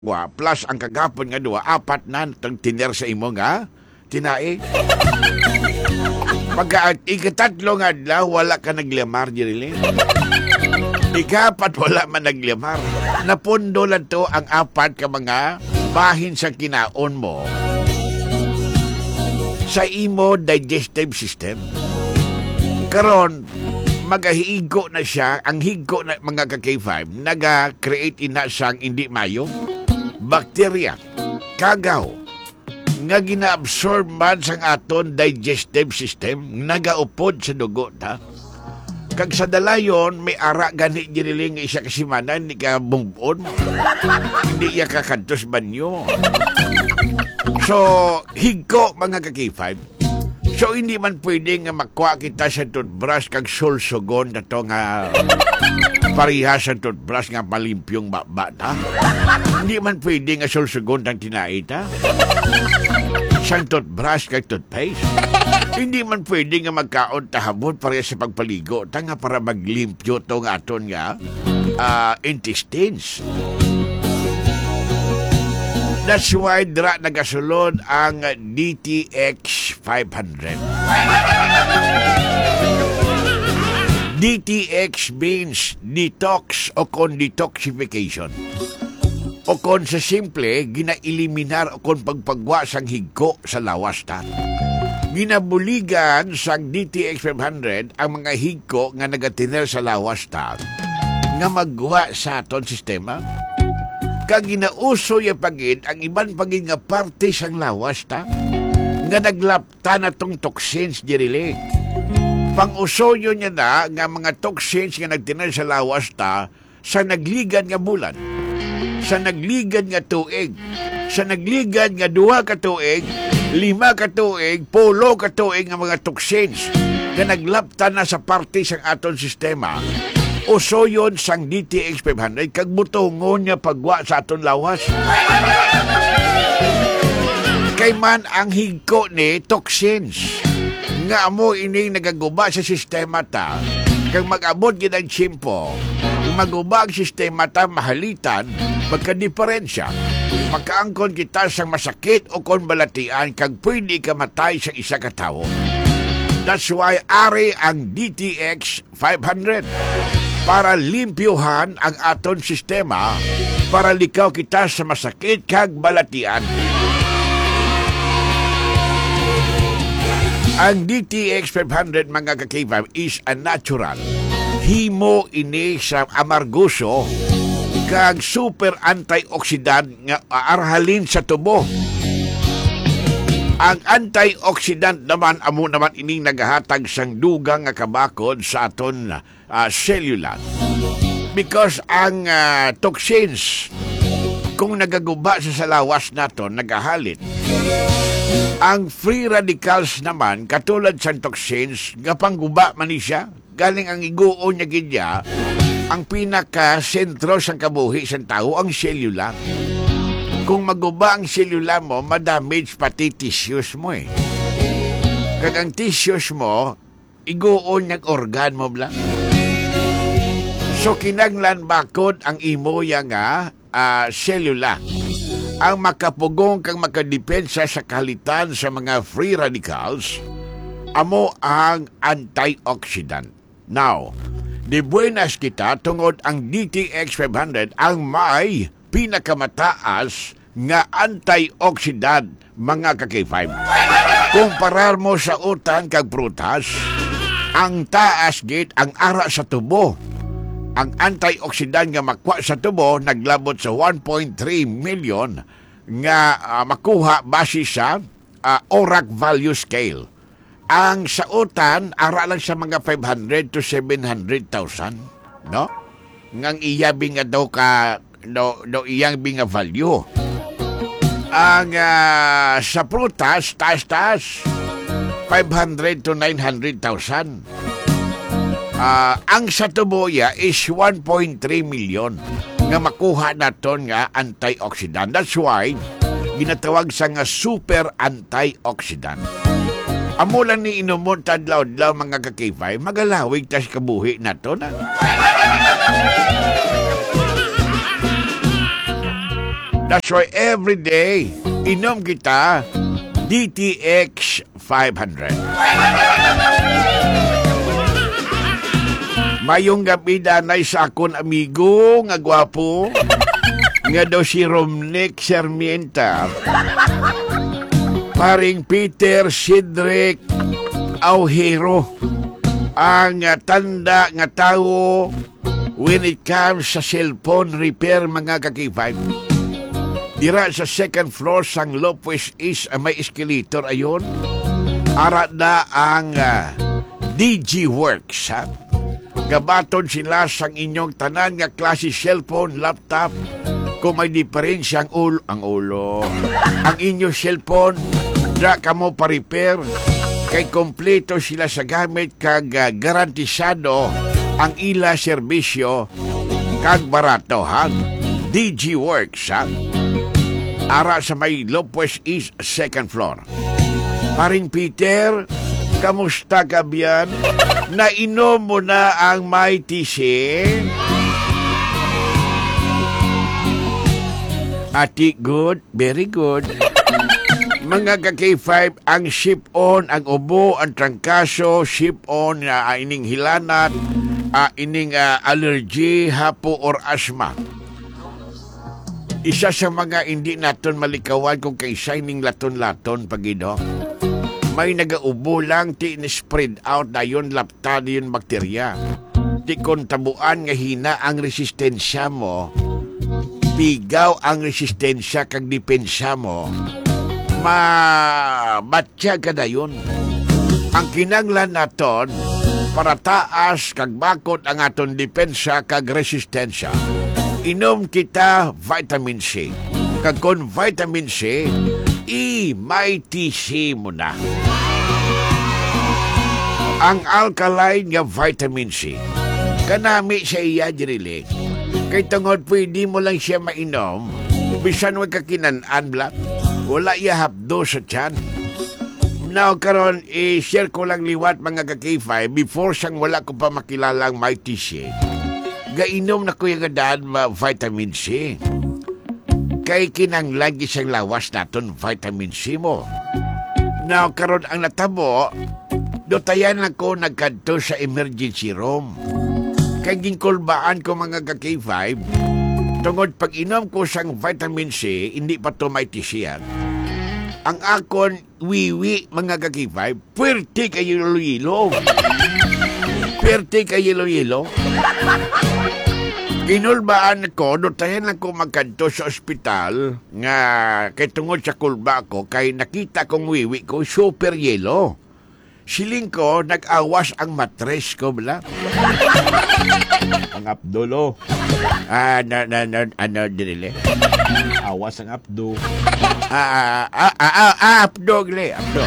plus ang kagapon nga duwa, apat na itong tiner sa imo nga tinae. Pagka ikatatlo nga adlaw, wala ka naglamar, Jerilyn. Ikapat, wala man naglamar. Napundo lang to ang apat ka mga bahin sa kinaon mo sa imo digestive system. Karon, magahigo na siya, ang higo na mga ka-K5, naga-create ina siyang hindi mayo, bakterya, kagaw, nga gina-absorb man sang aton digestive system, nagaupod sa dugo ta. Kag sa dalayon, may ara gani giniling isa kasimana, hindi ka bumbon, hindi iya kakantos banyo. So, higko mga ka-K5. So, hindi man pwede nga makuha kita sa toothbrush kag sulsugon na to nga parihas sa toothbrush nga malimpyong bata. Hindi man pwede nga sulsugon ng tinaita sa toothbrush kag toothpaste. Hindi man pwede nga magkaon tahabot para sa pagpaligo ta nga para maglimpyo to nga aton nga intestines. That's why dra nagasulod ang DTX 500. DTX means detox o kon detoxification. O kon sa simple, gina-eliminar o kon pagpagwa sang higko sa lawas ta. Ginabuligan sang DTX 500 ang mga higko nga nagatiner sa lawas ta nga magwa sa aton sistema. Kag ginauso ya pagid ang iban pagid nga parte sang lawas ta nga naglapta na tong toxins dirili. Pang-usoyo niya na nga mga toxins nga nagtinan sa lawas ta sa nagligan nga bulan, sa nagligan nga tuig, sa nagligan nga 2 ka tuig, 5 ka tuig, 10 ka tuig nga mga toxins nga naglapta na sa parte sang aton sistema. Uso yun sang DTX 500 kag butongon niya pagwa sa aton lawas. Kay man ang higko ni toxins nga amo ini nagaguba sa sistema ta kag mag-abot gid ang tiyempo maguba ang sistema ta mahalitan magka-diferensya makaangkon kita sang masakit o kon balatian kag pwede ka matay sa isa ka tawo. That's why ari ang DTX 500 para limpyuhan ang aton sistema para likaw kita sa masakit kag balatian. Ang DTX 500 mga ka-K5 is a natural. Himo ini sa amargoso kag super antioxidant nga arhalin sa tubo. Ang antioxidant naman amo naman ining nagahatag sang dugang nga kabakod sa aton cellular. Because ang toxins kung nagaguba sa salawas naton nagahalit. Ang free radicals naman katulad sa toxins nga pangguba man siya galing ang iguon niya gidya ang pinaka sentro sang kabuhi sang tao ang cellular. Kung maguba ang selula mo, madamage pati tissues mo eh. Kag ang tissues mo, iguon ng organ mo blang. So kinanglan bakod ang imo nga selula. Ang makapugong kang makadepensa sa kalitan sa mga free radicals, amo ang antioxidant. Now, di buenas kita tungod ang DTX 500 ang may pinakamataas nga antioxidant mga ka-K5. Kumparar mo sa utan kag prutas, ang taas git ang ara sa tubo. Ang antioxidant nga makwa sa tubo naglabot sa 1.3 million nga makuha base sa ORAC value scale. Ang sa utan ara lang sa mga 500 to 700,000, no? Ngang iyabi nga daw ka no iyang binga value. Ang sa prutas taas 500 to 900,000. Ang sa tuboya is 1.3 million nga makuha naton nga antioxidant. That's why ginatawag sa nga super antioxidant. Amo lang ni inumon tadlaw-adlaw mga ka-K5 magalawig tas kabuhi nato na. That's why every day, inom kita DTX 500. Mayong gabi danay sa akon amigo nga gwapo nga daw si Romnick Sarmienta. Paring Peter Cedric Aujero, ang tanda nga tao when it comes sa cellphone repair, mga kakipay. Dira sa second floor sang Lopez East, may escalator ayon. Ara na ang DG Works, ha? Gabaton sila sang inyong tanan nga klase cellphone, laptop. Kung may diferensya ang ulo, ang inyong cellphone, dra ka mo pa-repair. Kay kompleto sila sa gamit kag garantisado ang ila serbisyo kag barato, ha? DG Works, ha? Ara sa may Lopez East, second floor. Paring Peter, kamusta ka biyan? Nainom mo na ang may tisi? Ati, good, very good. Mga ka-K5, ang ship-on, ang ubo, ang trangkaso, ship-on, ining hilanat, ining allergy, hapo, or asthma. Isa sa mga hindi naton malikawan kung kaysa ining laton-laton, pagido. May nagaubo lang, ti spread out na yun, lapta na yun bakterya. Ti kontabuan nga hina ang resistensya mo, pigaw ang resistensya kag dipensya mo, mabatya ka na yun. Ang kinanglan naton, para taas kag bakot ang aton dipensya kag resistensya, inom kita vitamin C. Kag kon vitamin C, may TC mo na. Ang alkaline nga vitamin C, kanami sa iya dirili. Kay tungod pwede mo lang siya mainom, bisan wag kakinaan black, wala iya hapdo sa tiyan. Now karon, share ko lang liwat mga ka-K5 before sang wala ko pa makilalang may TC. Gainom na ko yung gadaan vitamin C. Kay kinanglan isang lawas naton vitamin C mo. Now karon ang natabo, dotayan ako nagkanto sa emergency room. Kay ginkulbaan ko mga ka-K5, tungod pag inom ko sang vitamin C, hindi pa to may tisiyan. Ang akon wiwi mga ka-K5, puwerte kayo yelo. Puwerte kayo yelo. Ginulbaan ko, dotayan ako magkanto sa ospital nga kay tungod sa kulba ko, kay nakita kong wiwi ko super yelo. Siling ko, nag-awas ang matres ko, bala. Ang abdolo. Dinili? Awas ang abdo. Abdo, gle, abdo.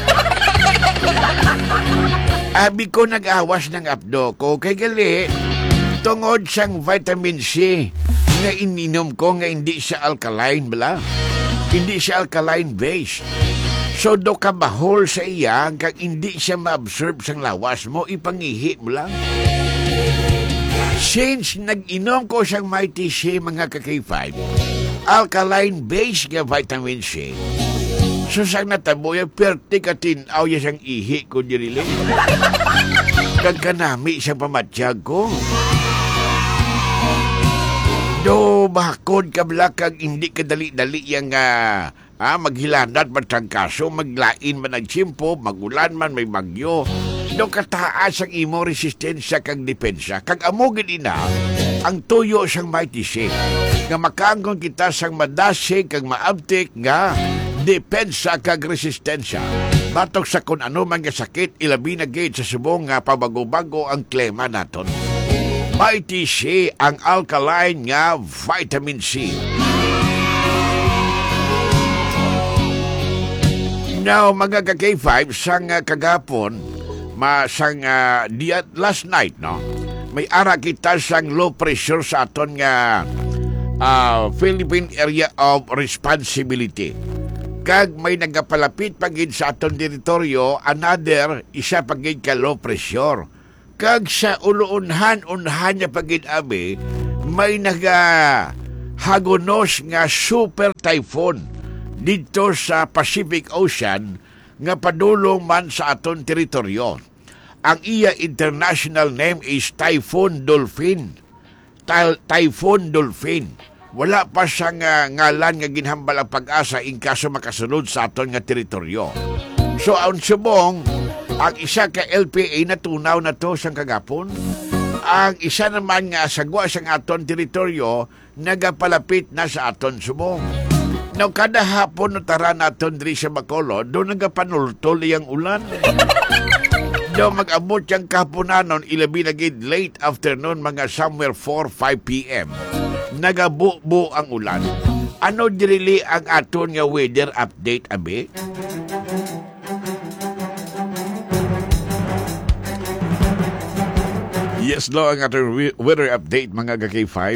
Abi ko nag-awas ng abdo ko, kay gali, tungod siyang vitamin C nga ininom ko nga hindi siya alkaline, bala. Hindi siya alkaline base. So, do ka bahol sa iya kag hindi siya ma-absorb sang lawas mo, ipangihi mo lang. Since nag-inom ko siyang Mighty C, mga ka-K5, alkaline base nga vitamin C, so sang nataboy, perte ka tinaw ya siyang ihi ko dirili. Kag kanami siyang pamatyag ko. Do, bakod ka kag hindi ka dali-dali yung maghilanat, magtrangkaso, maglain man ang tsimpo, magulan man, may bagyo. Do kataas ang imo resistensya kag depensa. Kag amogin ina, ang tuyo sang Mighty C. Nga makanggon kita sang madasig kag maabtik nga depensa kag resistensya. Batok sa kung ano man nga sakit, ilabi na gate sa subong nga pabago-bago ang klema naton. Mighty C, ang alkaline nga vitamin C. Now, mga ka-K5, sang kagapon, last night, no? May ara kita sang low pressure sa aton nga Philippine Area of Responsibility. Kag may nagapalapit pagid sa aton teritoryo, another, isa pagid ka low pressure. Kag sa uluunhan niya pagid abi, may hagonos nga super typhoon dito sa Pacific Ocean nga padulong man sa aton teritoryo. Ang iya international name is Typhoon Dolphin. Typhoon Dolphin. Wala pa siyang ngalan nga ginhambal ang pag-asa in kaso makasunod sa aton nga teritoryo. So ang subong, ang isa ka LPA natunaw na to siyang kagapon. Ang isa naman nga sagwa siyang aton teritoryo nagapalapit na sa aton subong. Now, kada hapon no tara naton diri sa Bacolod, doon nagapanultol iyang ulan. Doon mag-abot siyang kahaponanon, ilabi na gid late afternoon, mga somewhere 4-5 p.m. Nagabubo ang ulan. Ano dirili ang aton nga weather update, abe? Yes, lo ang ating weather update, mga K5.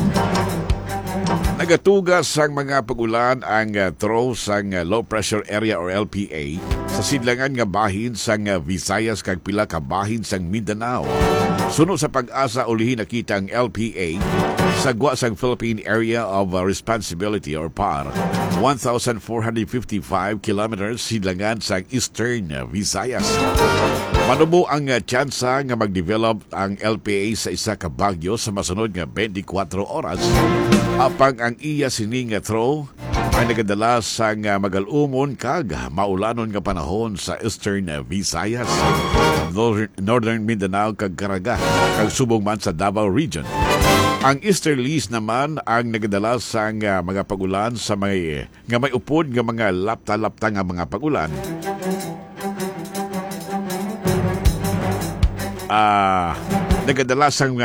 Nagatugas sang mga pagulan ang throw sang low pressure area or LPA sa sidlangan nga bahin sang Visayas kag pila ka bahin sang Mindanao. Suno sa pag-asa ulihin nakita ang LPA sa gwa sang Philippine Area of Responsibility or PAR 1,455 kilometers sidlangan sang Eastern Visayas. Manubo ang tsansa nga mag-develop ang LPA sa isa ka bagyo sa masunod nga 24 oras. Apang ang iya sining throw ay nagadala sang magalumon kag maulanon nga panahon sa Eastern Visayas, Northern Mindanao kag Caraga kag subong man sa Davao Region. Ang easterlies naman ang nagadala sang mga pagulan sa may upod nga mga lapta-lapta nga mga pagulan. Nagadala sang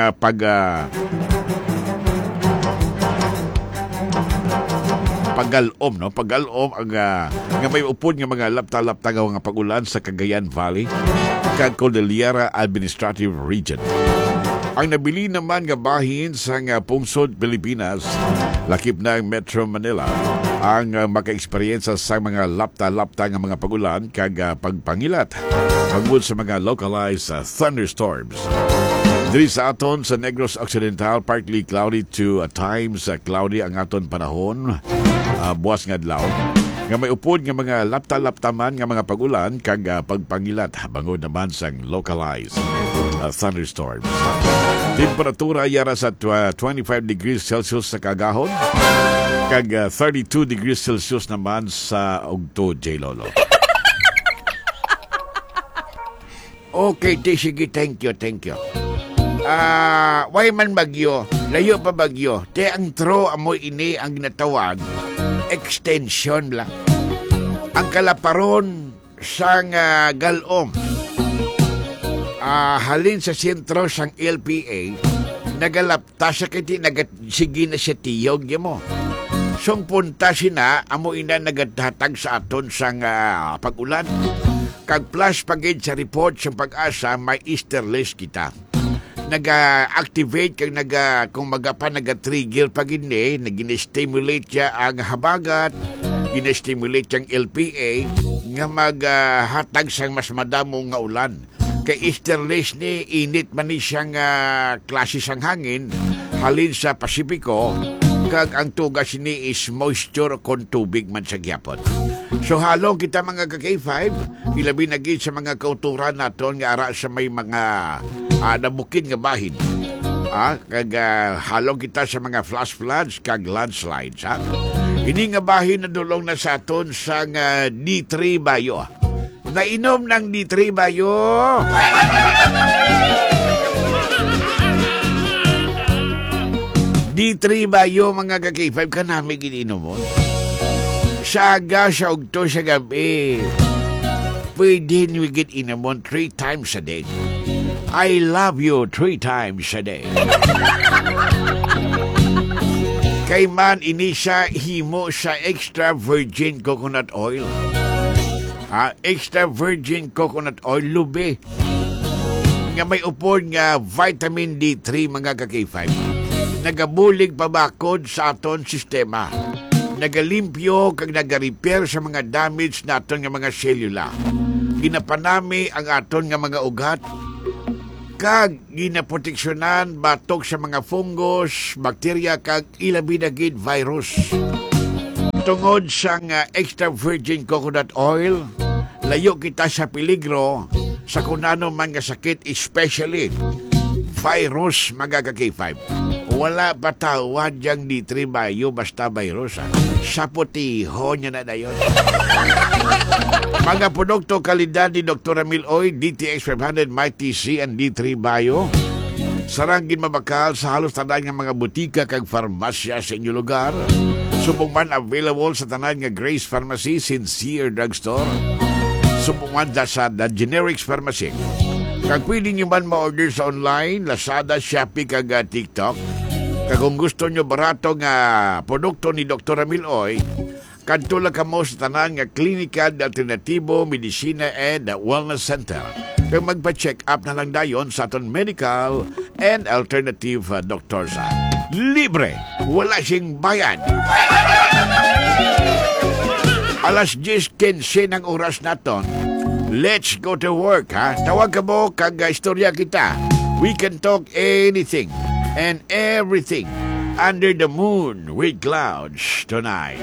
pagalom, no? Pagalom ang nga may upod nga mga lapta-lapta nga mga pagulan sa Cagayan Valley kag Cordillera Administrative Region. Ang nabili naman nga bahin sa pungsod Pilipinas, lakip na ang Metro Manila, ang maka-eksperyensya sa mga lapta-lapta nga mga pagulan kag pagpangilat tungod sa mga localized thunderstorms. Diri sa aton sa Negros Occidental, partly cloudy to at times cloudy ang aton panahon, buwas nga adlaw. Nga may upod nga mga lapta-laptaman nga mga pagulan kag pagpangilat bangod naman sang localized thunderstorms. Temperatura yara sa 25 degrees Celsius sa kagahon kag 32 degrees Celsius naman sa ugto J. Lolo. Okay, sige, thank you. Why man bagyo? Layo pa bagyo. Te ang throw amoy ini ang ginatawag extension lang. Ang kalaparon sang galom. Halin sa sentro sang LPA, nagalapta siya kiti nagasigi na siya tiyog mo. Song punta sina, amo ina nagathatag sa aton sang pag-ulan. Kag plus pagid sa report sa pag-asa, may easterlies kita. Naga-activate kag kung magapa naga-trigger pagid ni, nagin-stimulate siya ang habagat, gin-stimulate siyang LPA nga maghatag sang mas madamo nga ulan. Kay easterlies ni, init man ni siyang klase sang hangin halin sa Pasipiko, kag ang tugas ni is moisture kon tubig man sa gyapon. So halong kita mga K5, ilabi na gid sa mga kauturan naton nga ara sa may mga nabukid nga bahin. Kag halong kita sa mga flash floods kag landslides. Ini nga bahin na dulong na sa aton sa D3 Bayo. Nainom ng D3 Bayo. D3 Bayo mga K5 ka namin gininom mo. Saga sa ugto sa gabi. Pwede nyo inomon 3 times a day. I love you 3 times a day. Kay man ini siya himo sa extra virgin coconut oil. Extra virgin coconut oil, lube. Nga may upod nga vitamin D3 mga K5. Nagabulig pabakod sa aton sistema. Nagalimpyo kag nagarepair sa mga damage naton nga mga selula. Ginapanami ang aton nga mga ugat kag ginaproteksyonan batok sa mga fungus, bakterya kag ilabi na gid virus. Tungod sa extra virgin coconut oil, layo kita sa peligro sa kunano man nga sakit, especially virus magagakay 5. Wala pa tawad yang D3 bayo basta virus. Sa putiho niya na dayon. Mga produkto kalidad ni Dr. Emil Oy, DTX 500 Mighty C and D3 Bio. Sarangin mabakal sa halos tanan nga mga butika kag farmasya sa inyong lugar. Subong man available sa tanan nga Grace Pharmacy, Sincere Drugstore. Subong man sa The Generics Pharmacy. Kag pwede nyo man ma-order sa online, Lazada, Shopee, kag TikTok. Kag kung gusto nyo barato nga produkto ni Dr. Emil Oy, kadto lang kamo sa tanan nga Clinical Alternatibo Medicina and Wellness Center. Kag magpa-check up na lang dayon sa aton medical and alternative doctors. Libre, wala siyang bayad. Alas 10:15 ng oras naton. Let's go to work, ha? Tawag ka mo kag istorya kita. We can talk anything and everything under the moon with clouds tonight.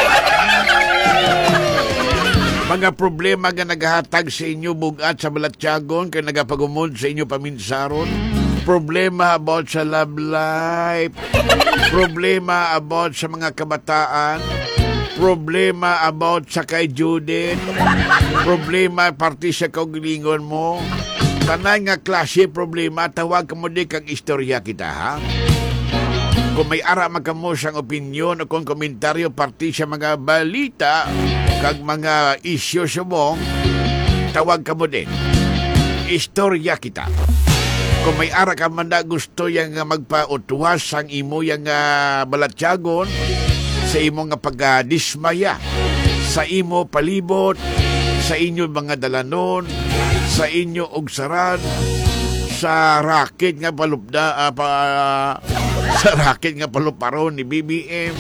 Mga problema nga naghatag sa inyo bugat sa balatyagon kay nagapagumod sa inyo paminsaron. Problema about sa love life. Problema about sa mga kabataan. Problema about sa kay Judith. Problema parti sa kaugalingon mo. Tanan nga klase problema, tawag ka mo di kag istorya kita, ha? Kung may ara magkamo siyang opinyon o kung komentaryo parti sa mga balita kag mga isyo subong, tawag ka mo din. Istorya kita. Kung may ara ka man na gusto yang magpautwas ang imo yang balatyagon, sa imo nga pagdismaya, sa imo palibot, sa inyo mga dalanon, sa inyo ugsaran, sa raket nga palupda, sa raket nga paluparon ni BBM,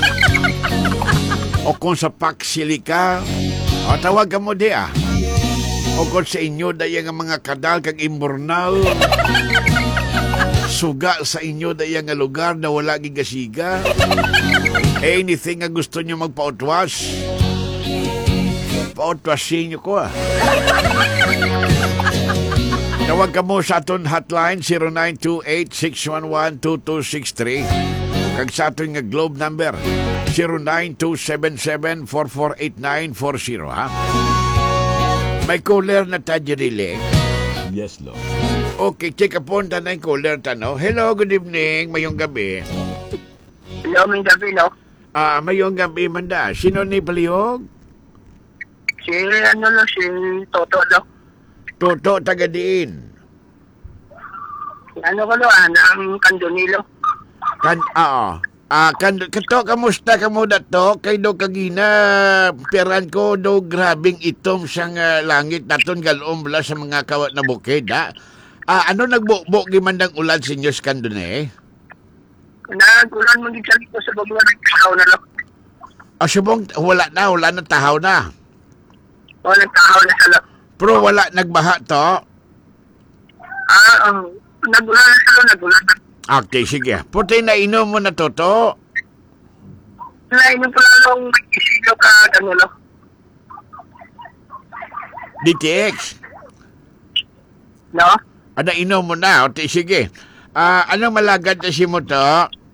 o kung sa paksilika, o tawag ka mo di o kung sa inyo daya nga mga kadal kag imbornal, suga sa inyo daya nga lugar na wala gigasiga, anything nga gusto nyo magpautwas, pautwasin nyo ko Tawag ka mo sa aton hotline 0928-611-2263. Kag sa aton nga globe number 0927744894 ha. May caller na tadirili. Yes, Lord. Okay, check upon ta na yung caller tano. Hello, good evening. Mayong gabi. Hello, may gabi, no? Mayong gabi manda. Sino ni palihog? Si Toto, no? Toto Tagadiin. Ano ko, no? Ang Kandunilo. Kato, kamusta ka mo dato? Kay do kagina, peran ko do grabing itom siyang langit naton galombla sa mga kawat na bukid, ha? Ano nagbukbok gimandang ulan sa inyo skandone? Nagulan mo gitsali ko sa babuan ng tahaw na, no? Subong, wala na tahaw na. O, nagtahaw na sa, no? Pero wala nagbaha to? Nagulan na sa, no? Nagulan na. Okay, sige. Puti na inom mo na toto. Nainom ko lang nung mag-isilo ka, ano, no? DTX. No? Ano inom mo na? Okay, sige. Anong malagad na si mo to?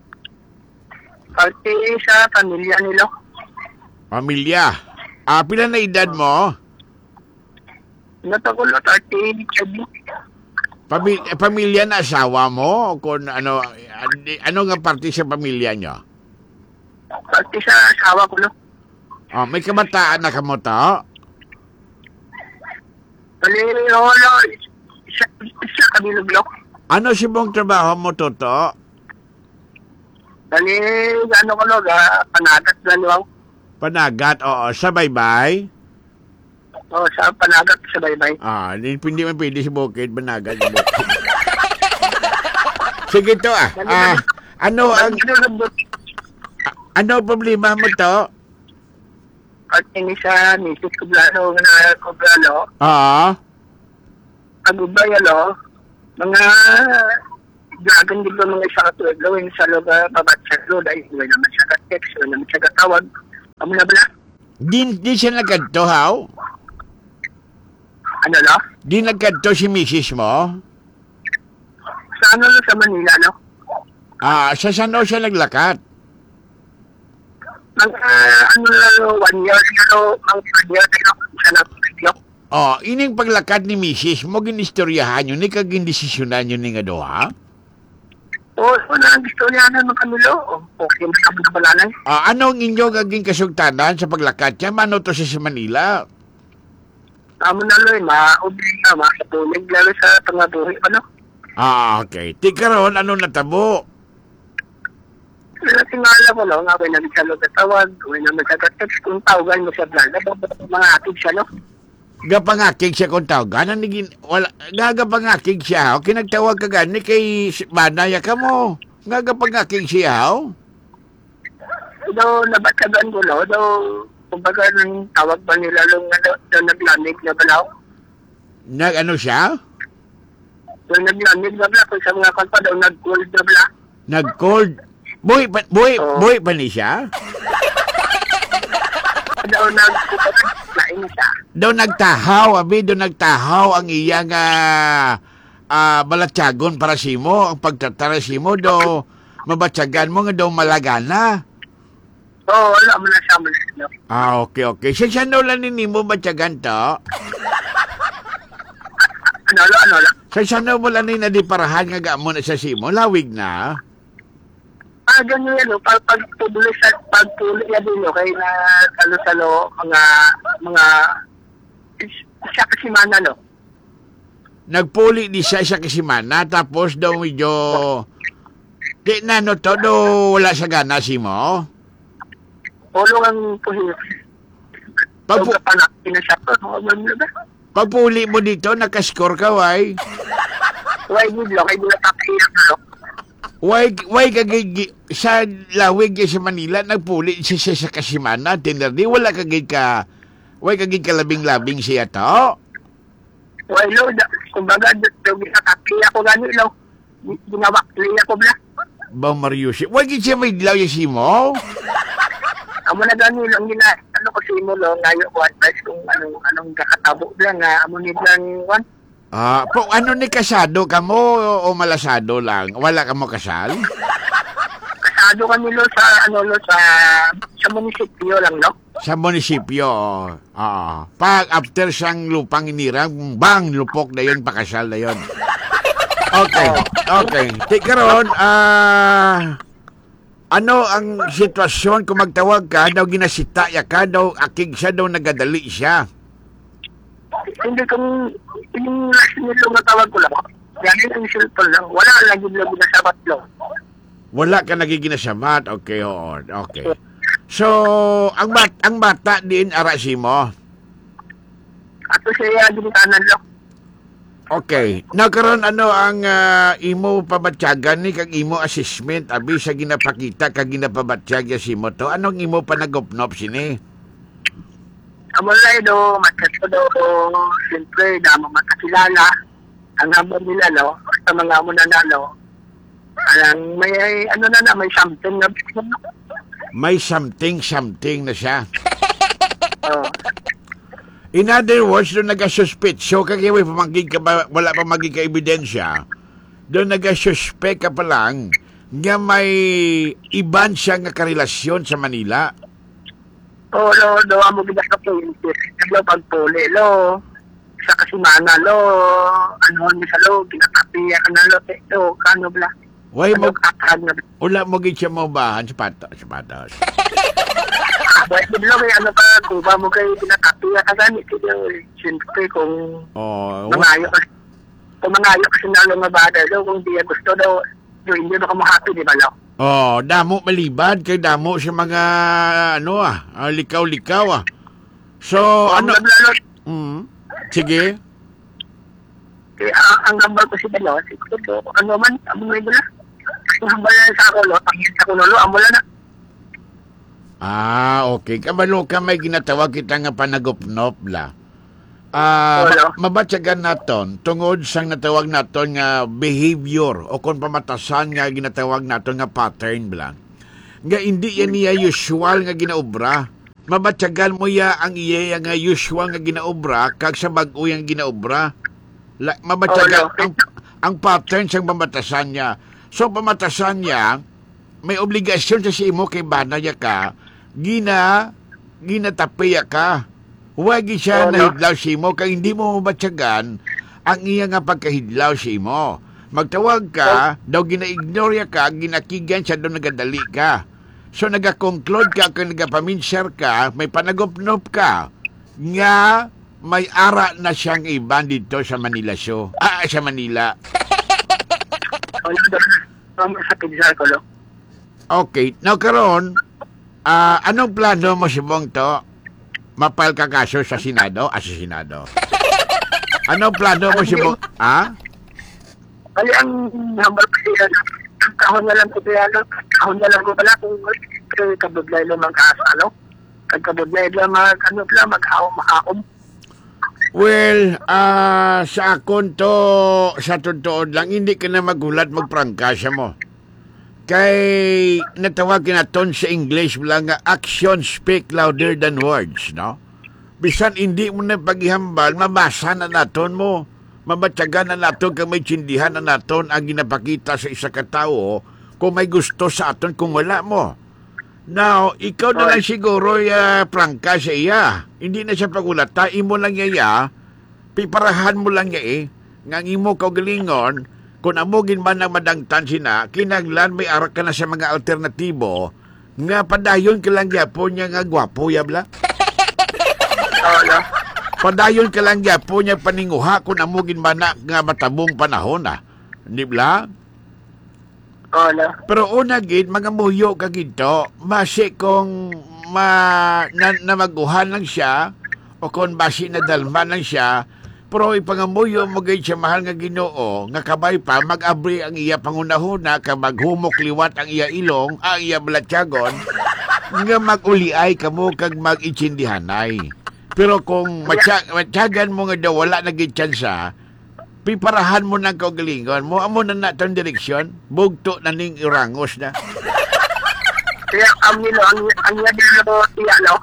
Parte sa pamilya nila. Pamilya. Pila na edad mo? Natagulo, 30, chabi. Pamilya na asawa mo? Kung ano nga parte sa pamilya nyo? Parte sa asawa ko, no? May kabataan na ka mo to? Bali, no, isa kabilog, no? Ano si mong trabaho mo, Toto? Bali, ano ko, no? Panagat, gano'n. Panagat, oo. Sa baybay? O, sa panagat, sa baybay. Hindi man pwede si Bukid, panagat. Sige to, Ano problema mo to? At ini sa misis ko blano, na ko blano. Oo. Agubay, ano? mga dragon dito mga isa katulad gawin sa lugar babatsag lo dahil hindi naman siya ka-text, hindi naman siya katawag. Amo na bala? Di siya nagkadto, haw? Ano lo? Di nagkadto si misis mo? Sa ano lo sa Manila, no? Sa saan daw siya naglakat? Mga ano lo, 1 year siguro, mga 1 year siguro, siya na video. Ining paglakat ni misis mo, ginistoryahan yun, ni kagindesisyonan yun ni nga doha? Wala ang gusto niya na ng kanilo. Okay, mas kami kabalanay. Ano ang inyong aging kasugtanan sa paglakat niya? Mano to siya sa Manila? Amo na lo, maubli na, makatulig lalo sa pangabuhi, ano? Okay. Tikaron, ano natabo? Tingala ko lang, nga may nagsalog at tawag, may nagsagat-text, kung tawagan mo sa blala, mga atid siya, no? Gapangakig siya kung tawagan. Gagapangakig siya. Kinagtawag ka gani kay Banaya ka mo. Gagapangakig siya. Daw, nabatsagan ko, no? Daw, kumbaga, nang tawag ba nila lang na daw naglamig na balaw? Ano siya? Daw naglamig na bala, kung sa mga kalpa daw nag-cold na bala. Nag-cold? Boy pa ni siya? Daw nag-lain na siya. Daw nagtahaw, ang iyang balatsagon para simo, ang pagtatara simo, daw mabatsagan mo nga daw malagana. Wala mo na siya mo na. Okay. Siya daw lang mo batsagan to? Ano lang? Siya daw mo lang na di parahan nga gamon na sa simo, lawig na. Ganyan yan, no? Pagpuli niya din, no? Kaya na, salo-salo, mga, siya kasi mana, no? Nagpuli di siya kasimana, tapos daw medyo, di na no to, daw wala sa gana si mo? Ulong ang puhit. Pagpapanakin na siya to, no? Pagpuli mo dito, nakascore ka, why? Why, hindi lang, kaya hindi natapahiyak, no? Why sa lawig sa Manila nagpuli siya sa kasimana tinderdi wala kagid ka kalabing-labing siya to. Why lo kumbaga daw ginakapiya ko gani lo. Ginawa liya ko bla. Ba Marius, why gid siya may dilaw si mo? Amo na gani lang ano ko si mo lo ngayo ko advice kung anong kakatabo bla nga amo ni lang one. Ano ni kasado ka mo o malasado lang? Wala ka mo kasal? Kasado kami lo sa munisipyo lang, no? Sa munisipyo, pag after siyang lupang inirang, bang, lupok na yun, pakasal na yun. Okay. Tikaroon, ano ang sitwasyon kung magtawag ka, daw ginasita ya ka, daw akig siya, daw nagadali siya? Hindi kung yung last nito matawag ko lang. Yan ang cellphone lang. Wala lagi na sabat lang. Wala ka nagiginasabat? Okay. So, ang bata din arasi mo? Ato siya ginikanan lang. Okay. Nagkaroon ang imo pabatyagan ni kag imo assessment abi sa ginapakita kag ginapabatyag si mo to. Anong imo panagopnop sini? Amulay do, matas ko do, siyempre, damo matakilala. Ang habang nila, no, sa mga amo na nalo, may something na. May something na siya. In other words, doon nagasuspetso, kagawin wala pa maging ka-ebidensya, doon nagasuspect ka pa lang, nga may iban siya nga karelasyon sa Manila. Do amo bigas ka po yung pagpuli, lo. Sa kasimana, lo. Ni sa lo, kinakapiya ka na, lo. Kano bla? Why mo, wala mo gid siya mo bahan sapatos. Why mo kay ka, kuba mo kay kinakapiya ka gani. Siyempre kung mangayo kasi na lo mabada, lo. Kung di gusto daw, hindi na ka mo-happy, di ba, lo? Damo malibad kay damo sa mga likaw-likaw. So, sige. Ang hambal ko si Balo, siguro, man, amoy mo na. Ang hambal na sa ako, lo, pangit ako, lo, amula na. Okay. Kabalo ka may ginatawag kita nga panagopnop la. Wala. Mabatyagan naton tungod sang natawag naton nga behavior o kung pamatasan nga ginatawag naton nga pattern blang. Nga hindi yan niya usual nga ginaobra. Mabatyagan mo ya ang iya nga usual nga ginaobra kag sa bag-o yang ginaobra. Mabatyagan ang pattern sang pamatasan niya. So pamatasan niya may obligasyon sa si imo kay bana niya ka ginatapiya ka. Huwag siya nahidlaw si mo kaya hindi mo mabatyagan ang iya nga pagkahidlaw si mo. Magtawag ka, daw gina-ignore ka, ginakigan siya daw nagadali ka. So nagakonclude ka kung nagapaminsyar ka, may panagopnop ka, nga may ara na siyang iban dito sa Manila show. Sa Manila. Okay, now karon, anong plano mo si Bong to? Mapal ka kaso sa Senado? Sa Senado. Anong plano mo si Bong? Bali, ang number ko siya, ang kahon na lang ko siya, kahon na lang ko pala kung kabublay lang mga kaso, kabublay lang mag-aom. Well, sa akon to, sa totoo lang, hindi ka na magulat magprangkasya mo. Kay natawagin naton sa English lang nga actions speak louder than words, no? Bisan hindi mo na paghihambal, mabasa na naton mo. Mabatyagan na naton kung may tsindihan na naton ang ginapakita sa isa katao kung may gusto sa aton kung wala mo. Now, ikaw na lang siguro prangka sa iya. Hindi na siya pagulata, imo lang iya, piparahan mo lang iya nga imo kaugalingon. Kung amogin man ang madangtan sina, kinaglan may arak ka na sa mga alternatibo, nga padayon ka lang yapo niya nga gwapo, yabla? Padayon ka lang yapo niya paninguha kung amogin man na nga matabong panahon, Hindi bla? Pero una gid, mga muyo ka ginto, masi kung na maguhan lang siya, o kung basi na dalman lang siya, pero ipangamuyo mo gayud siya mahal nga Ginoo nga kabay pa mag-abri ang iya pangunahuna ka maghumok liwat ang iya ilong ang iya balatyagon nga mag-uliay kamo kag mag-itsindihanay. Pero kung matyagan mo nga daw wala na gid tsansa, piparahan mo ng kaugalingon mo amo na natong direksyon bugto na ning irangos na. Kaya ang niya dilo tiyalo.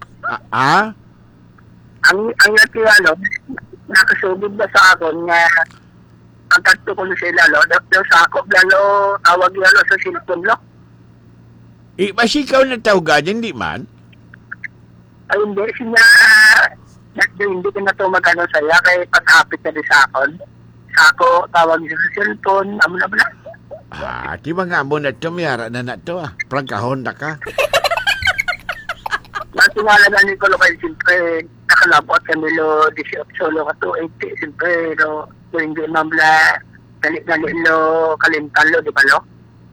Ang niya tiyalo nakasubid na sa akin nga pagkakto ko sila, daw sa ako, lalo, tawag lalo sa cellphone, Mas ikaw na tawagan, hindi man? Ay, hindi. Siya, hindi ko na ito magano saya, kaya pag-hapit na rin sa akin. Sa ako, tawag niya sa cellphone, amo na ba? Di ba nga mo na ito, mayara na ito, prangkahon na ka. Matingala na ni Kolo kayo, siyempre, nakalabot ka nilo, 18 lo ka to, 80, siyempre, no, hindi mamla, dali lo, kalimtan lo, di ba lo?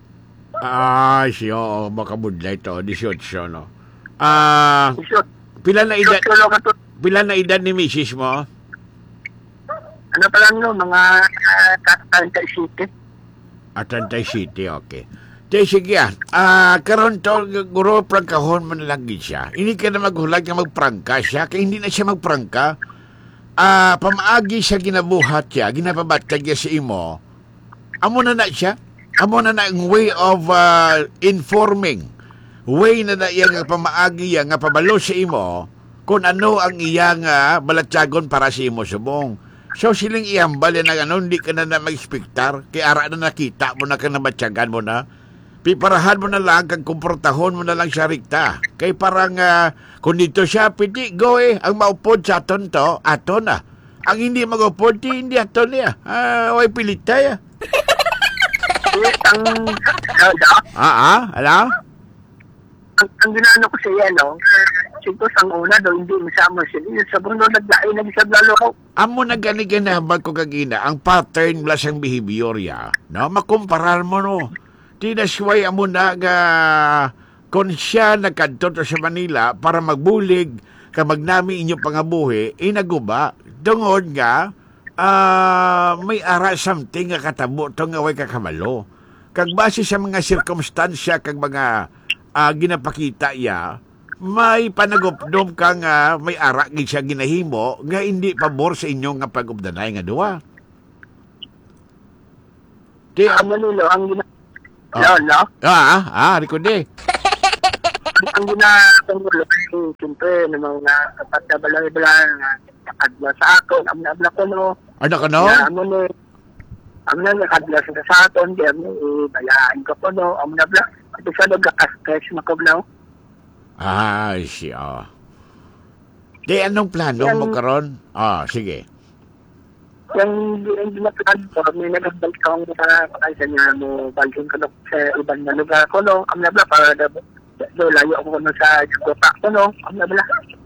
Siyo, baka budlay to, 18, no? 18, Pila lo ka to. na edad ni misis mo? Ano pa lang no, mga 37. 37, okay. Sige karon to, guro, prangkahon man lang siya. Hindi ka na maghulag na magprangka siya, kaya hindi na siya magprangka. Pamaagi siya ginabuhat siya, ginapabatag niya sa imo. Amo na siya. Amo na ang way of informing. Way na iya nga pamaagi nga pabalo sa imo kung ano ang iya nga balatyagon para sa imo subong. So siling iambal yan hindi ka na mag-expectar, kaya ara na nakita mo na ka na matyagan mo na. Piparahan mo na lang, kag kumportahon mo na lang siya rikta. Kay parang, kung dito siya, piti, go ang maupod sa aton to, aton na. Ang hindi mag-upod, hindi aton niya. Way pilit tayo. Ala? Ang ginano ko siya, no? Siguro sang una, daw hindi masama siya. Sa buno, naglain na siya lalo ko. Amo na gani-ganabag ko kagina, ang pattern plus ang behavior ya. No? Makumparar mo, no? Tinasway amo na nga kung siya nagkanto sa Manila para magbulig ka magnami inyo pangabuhi, inaguba, tungod nga may ara something nga katabo to nga way kakamalo. Kag base sa mga sirkumstansya kag mga ginapakita ya, may panagupdom ka nga may ara gid siya ginahimo nga hindi pabor sa inyo nga pag-ubdanay nga duwa. Di Amo nilo ang no? Rikundi. Ang ginatunggulo ay siyempre ng mga kapat na balay-balay nga nakadla sa akin. Ang nabla ko no. Ano ka no? Ang nakadla sa akin. Di mo balaan ko po no. Ang nabla. Ito siya nagkakastress makablaw. Siya. Di anong plano mo karon? Sige. Yung ginaplan ko, may nagabalik ko ang makakasa niya mo balhin ko sa ibang na lugar ko no. Ang nabla para layo ako no sa Jugota ko no. Ang nabla.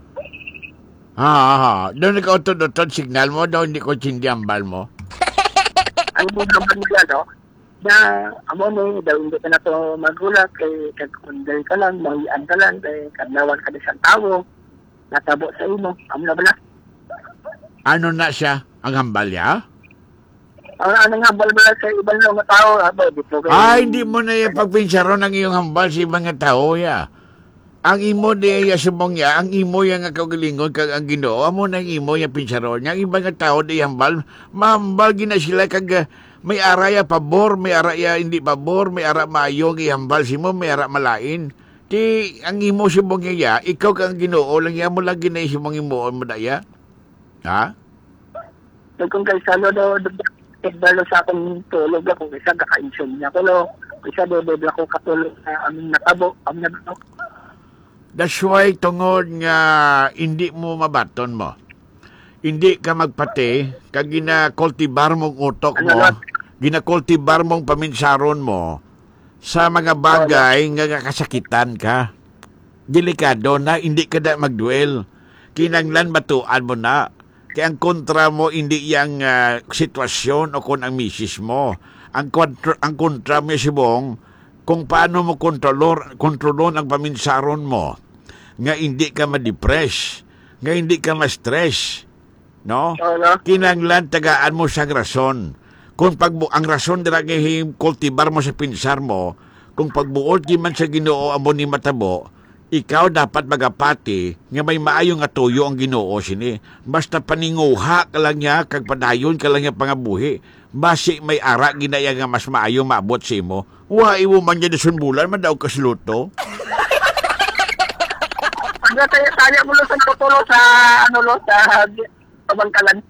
Doon nag-utod-utod signal mo, daw hindi ko sindiambal mo. Ang naman nila no, na amo no, daw hindi ka na to magulat kay kagkunday ka lang, mahian ka lang, kay kadlawan ka na siyang tao, natabo sa imo. Ang nabla. Ano na siya? Ang hambal niya? Ang hambal ba sa ibang mga tao? Dito kayo. Hindi mo na yung pagpinsaron ng iyong hambal sa ibang nga tao, ya. Ang imo di subong ya, ang imo yang nga kaugalingon kag ang Ginoo, amo na ang imo yang pinsaron niya. Ang ibang nga tao di hambal, mahambal gina sila kag may araya pabor, may araya hindi pabor, may ara maayo gihambal simo, may ara malain. Di ang imo subong ya, ikaw kang Ginoo lang ya mo lang ginay subong imo mo daya. Ha? Kung kay salo do dalo sa akong tulog kung isa kaka-insomnia niya ko lo. Isa do ko katulog sa aming natabo, aming nablo. That's why tungod nga hindi mo mabaton mo. Hindi ka magpati kag ginakultibar mong utok mo, ginakultibar mong paminsaron mo sa mga bagay nga kasakitan ka. Delikado na hindi ka na magduel. Kinanglan batuan mo na. Kaya ang kontra mo hindi yang sitwasyon o kung ang misis mo. Ang kontra mo sibong kung paano mo kontrolon ang paminsaron mo. Nga hindi ka ma-depress, nga hindi ka ma-stress. No? Kinanglan tagaan mo sa rason. Kung ang rason dira kay kultibar mo sa pinsar mo, kung pagbuod man sa Ginoo amo ni matabo, ikaw dapat magapati nga may maayo nga tuyo ang Ginoo sini. Basta paninguha ka lang niya kag padayon ka lang niya pangabuhi. Basi may ara ginaya nga mas maayo maabot sa imo. Wa iwo man niya sunbulan man daw kasluto. Ano tayo mo lo sa tutulo sa sa pabangkalan.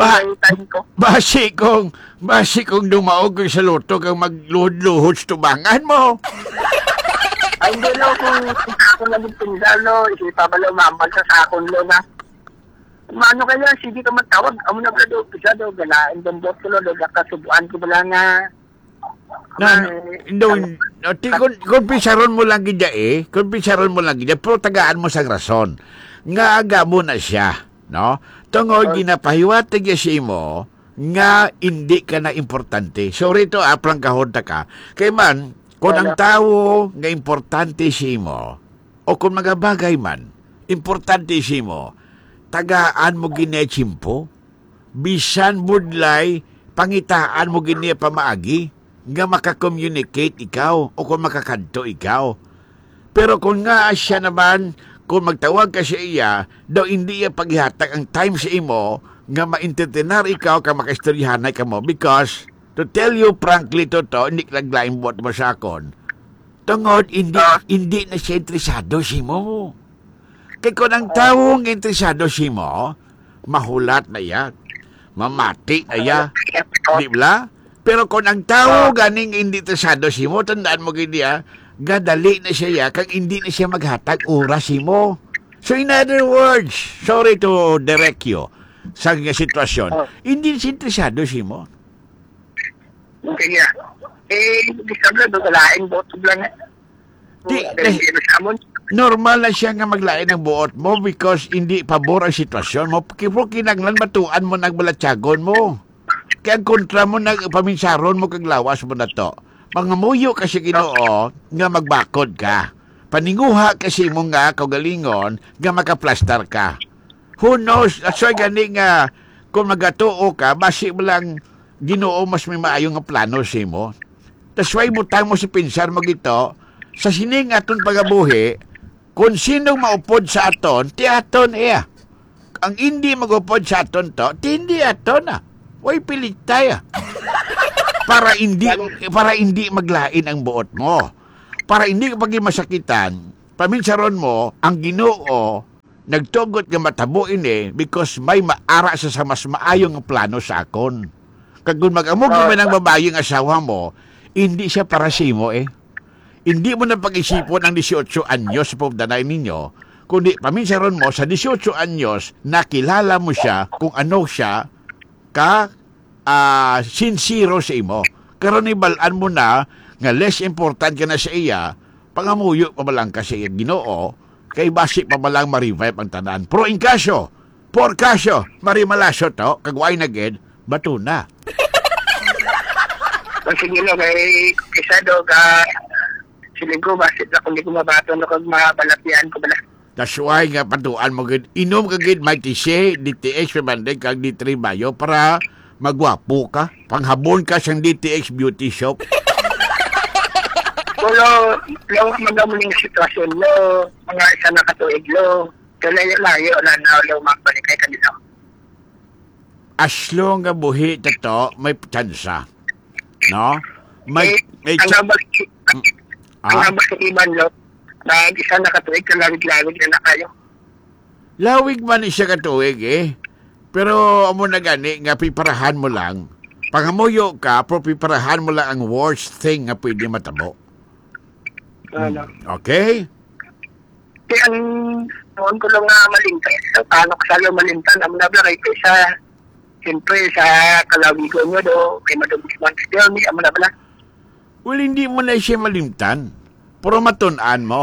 Basi kong dumaog sa luto kang magluhod-luhod sa tubangan mo. Ay, hindi lo, kung ako naging pinsan, lo, isipabalo, mambal sa sakon, lo, na. Mano kaya, sige ka magtawag, amo na ba, do, pisa, do, galain, dombot ko, lo, kakasubuan ko bala nga. Kung pisaron mo lang gida pero tagaan mo sa rason. Nga aga mo na siya, no? Tungod, ginapahiwatig ya si mo, nga hindi ka na importante. So, rito, aplang kahunta ka. Kaya man, kung ang tao nga importante si mo, o kung mga bagay man, importante si mo, tagaan mo ginechimpo, bisan budlay, pangitaan mo gine pamaagi, nga makakommunicate ikaw, o kung makakanto ikaw. Pero kung nga siya naman, kung magtawag ka siya iya, daw hindi iya paghihatag ang time sa imo, nga ma-entertainar ikaw, ka makaistoryahanay ka mo, because to tell you frankly to, hindi naglaing buhat mo sa akon. Tungod, hindi na siya interesado si mo. Kaya kung ang taong interesado si mo, mahulat na yan. Mamati na yan. Di ba? Pero kung ang tao ganing hindi interesado si mo, tandaan mo gini gadali na siya kag hindi na siya maghatag oras si mo. So in other words, sorry to direct you sa sitwasyon, hindi siya interesado si mo. Kaya, disable do galain boto lang. Normal na siya nga maglain ng buot mo because hindi pabor ang sitwasyon mo. Kipro kinanglan batuan mo nagbalatsagon mo. Kaya ang kontra mo paminsaron mo kag lawas mo na to. Mangamuyo kasi Ginoo nga magbakod ka. Paninguha kasi mo nga kaugalingon nga makaplastar ka. Who knows? That's why gani nga kung magatuo ka, basi mo lang Ginoo mas may maayo nga plano si mo. That's why butang mo si pinsar mo gito, sa sining aton pagabuhi, Kung sino maupod sa aton, ti aton iya. Ang hindi magupod sa aton to, ti hindi aton na. Way pilit tayo. Para hindi maglain ang buot mo. Para hindi ka paging masakitan, paminsaron mo, ang Ginoo, nagtugot nga matabo ini because may maara sa mas maayong plano sa akon. Kag kung mag-amog naman ang babae ang asawa mo, hindi siya para simo eh. Hindi mo na pag-isipon ang 18 anyos sa pagdanay ninyo, kundi paminsaron mo sa 18 anyos, nakilala mo siya kung ano siya ka sincero sa imo. Karon ibalaan mo na nga less important ka na sa iya, pangamuyo pa malang ka sa iya Ginoo, kay basi pa malang ma-revive ang tanan. Pero in kasyo, por kasyo, marimalaso to, kagway na ged, bato na. Kung sige no, kay kisado ka, siling ko, basit na kung di ko mabato na kung mabalatian ko bala. That's why nga patuan mo gid, inom ka gid may tise, DTX pamandeg kag D3 Bayo para magwapo ka, panghabon ka sa DTX Beauty Shop. Pero, lang magamuling sitwasyon lo, mga isa na katuig lo, kalayo-layo na lo magbalik kay kanila. Aslo nga buhi tato, may tsansa. No? May ang nabas sa iban lo, na isa na katuig, kalawig-lawig na kayo. Lawig man siya katuig eh. Pero amo na gani nga piparahan mo lang. Pangamuyo ka, pero piparahan mo lang ang worst thing nga pwede matabo. Okay? Kaya ang noon ko lang malintan. So, paano ka salo malintan? Ang nabla kay sa siyempre sa kalawigo nyo do, kay Madam Bisman still me, ang nabla. Well, hindi mo na siya malimtan. Pero matunan mo.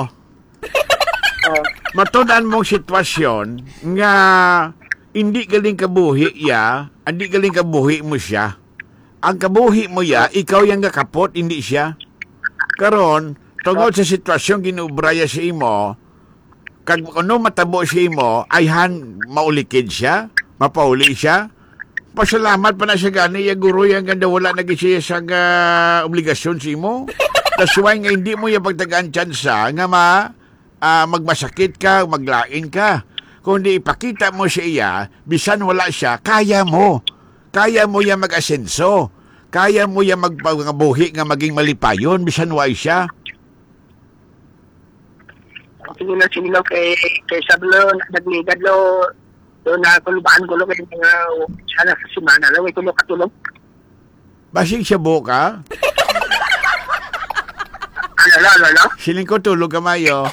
Matunan mong sitwasyon nga hindi galing kabuhi ya, hindi galing kabuhi mo siya. Ang kabuhi mo ya, ikaw yung kakapot, hindi siya. Karon, tungod sa sitwasyon ginubraya sa imo, kag ano matabo sa imo, ayhan maulikid siya, mapauli siya. Pasalamat pa na siya gani, ya guro yung ganda wala na siya sa obligasyon sa imo. That's why nga hindi mo yung pagtagaan tsansa nga magmasakit ka, maglain ka. Kung di ipakita mo sa iya, bisan wala siya, kaya mo. Kaya mo yan mag-asenso. Kaya mo yan magpabuhi nga maging malipayon, bisan wala siya. Sige lang kay Sablo, nagligad lo, doon na kulubaan ko lo, kaya nga sana sa simana lo, ito lo katulog. Basing siya buka? Ano? Siling ko tulog ka mayo.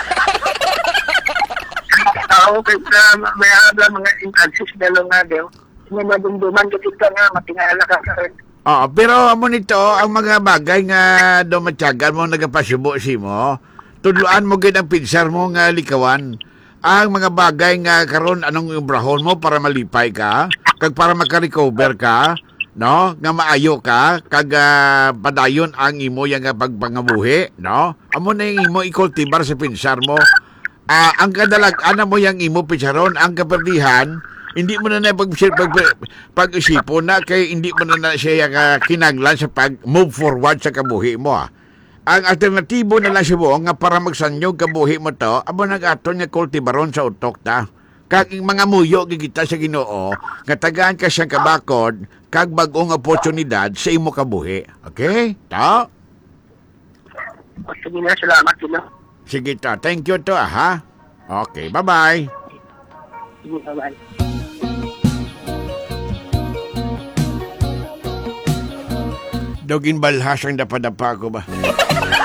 Okay, may habla mga instances na lang nga daw. May madumduman ka dito nga, matingala ka sa rin. Pero amo nito, ang mga bagay nga dumatyagan mo, nagapasubo si mo, tudluan mo gid ang pinsar mo nga likawan. Ang mga bagay nga karon anong ibrahon mo para malipay ka, kag para makarecover ka, no? Nga maayo ka, kag padayon ang imo yang pagpangabuhi, no? Amo na yung imo ikultibar sa pinsar mo. Ang kadalag-ana mo yung imo picharon, ang kaperdihan, hindi mo na pag-isipon na kay hindi mo na siya kinaglan sa pag-move forward sa kabuhi mo. Ang alternatibo na lang siya nga para magsanyog kabuhi mo to, abo nag-aton nga kultibaron sa utok ta. Kag mga muyo gigita sa Ginoo, nga tagaan ka siyang kabakod, kag bagong oportunidad sa imo kabuhi. Okay? Ta? Sige na, salamat sila. Sige to. Thank you to, ha? Okay, bye-bye. Sige, bye-bye. Dogin balhas ang dapadapa ko ba?